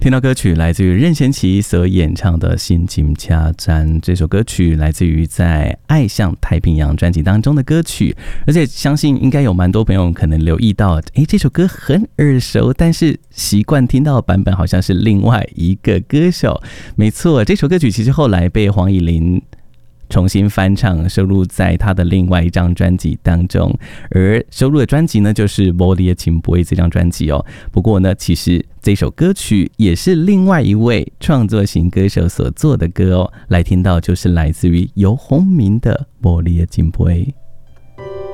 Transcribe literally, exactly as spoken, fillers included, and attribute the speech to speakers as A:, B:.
A: 听到歌曲来自于任贤齐所演唱的《心情恰赞》，这首歌曲来自于在《爱向太平洋》专辑当中的歌曲，而且相信应该有蛮多朋友可能留意到，诶，这首歌很耳熟，但是习惯听到的版本好像是另外一个歌手。没错，这首歌曲其实后来被黄以玲重新翻唱，收录在他的另外一张专辑当中，而收录的专辑呢就是《无你的情杯》这张专辑哦。不过呢，其实这首歌曲也是另外一位创作型歌手所做的歌哦。来听到就是来自于游鸿明的《无你的情杯》。